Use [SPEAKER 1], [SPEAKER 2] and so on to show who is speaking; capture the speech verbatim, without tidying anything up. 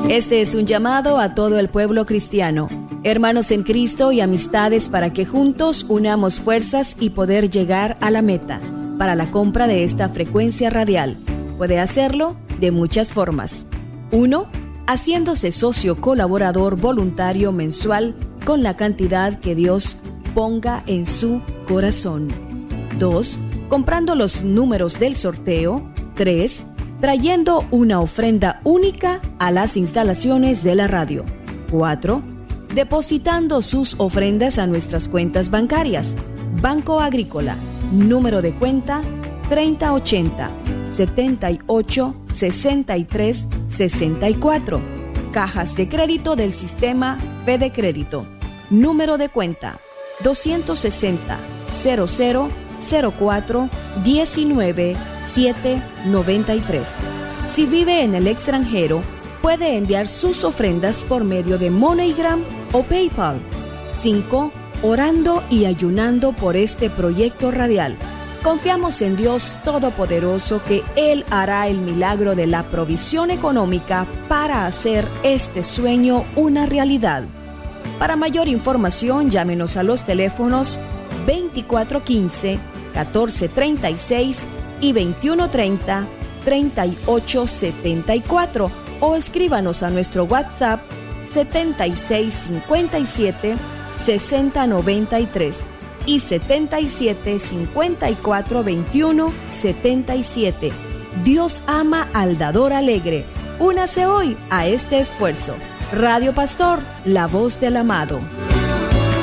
[SPEAKER 1] Este es un llamado a todo el pueblo cristiano, hermanos en Cristo y amistades, para que juntos unamos fuerzas y poder llegar a la meta para la compra de esta frecuencia radial. Puede hacerlo de muchas formas. uno. Haciéndose socio colaborador voluntario mensual con la cantidad que Dios ponga en su corazón. dos. Comprando los números del sorteo. tres. Trayendo una ofrenda única a las instalaciones de la radio. cuatro. Depositando sus ofrendas a nuestras cuentas bancarias. Banco Agrícola, número de cuenta treinta ochenta, setenta y ocho, sesenta y tres, sesenta y cuatro. Cajas de crédito del sistema Fede Crédito, número de cuenta doscientos sesenta, cero cero, cero cuatro, diecinueve, setecientos noventa y tres. Si vive en el extranjero, puede enviar sus ofrendas por medio de MoneyGram o PayPal. cinco. Orando y ayunando por este proyecto radial. Confiamos en Dios Todopoderoso que Él hará el milagro de la provisión económica para hacer este sueño una realidad. Para mayor información, llámenos a los teléfonos veinticuatro quince, catorce treinta y seis y veintiuno treinta, treinta y ocho setenta y cuatro o escríbanos a nuestro WhatsApp setenta y seis cincuenta y siete, sesenta noventa y tres y setenta y siete cincuenta y cuatro veintiuno setenta y siete. Dios ama al dador alegre. Únase hoy a este esfuerzo. Radio Pastor, la voz del amado.